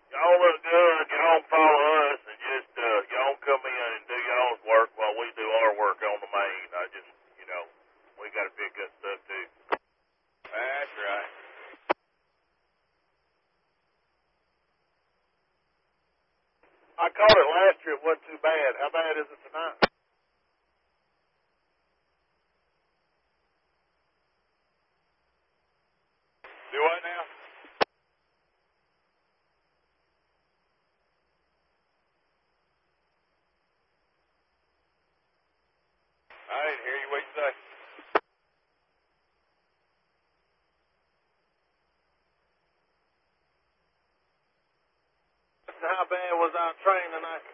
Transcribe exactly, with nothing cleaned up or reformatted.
Y'all look good. Y'all follow us and just, uh, y'all come in and do y'all's work while we do our work on the main. I just, you know, we got to pick up stuff too. That's right. I caught it last year. It wasn't too bad. How bad is it tonight? Do what now? I didn't hear you. What you say? How bad was our train tonight?